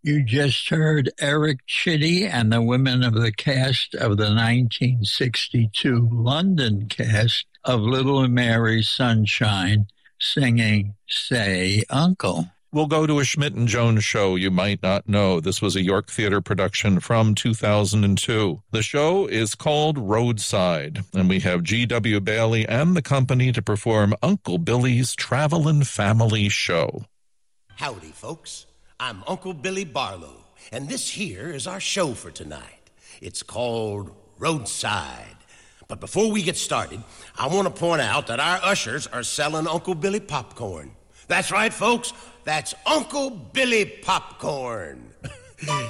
You just heard Eric Chitty and the women of the cast of the 1962 London cast of Little Mary Sunshine singing Say Uncle. We'll go to a Schmidt and Jones show you might not know. This was a York Theater production from 2002. The show is called Roadside, and we have G.W. Bailey and the company to perform Uncle Billy's Travelin' Family Show. Howdy, folks. I'm Uncle Billy Barlow, and this here is our show for tonight. It's called Roadside. But before we get started, I want to point out that our ushers are selling Uncle Billy popcorn. That's right, folks. That's Uncle Billy popcorn.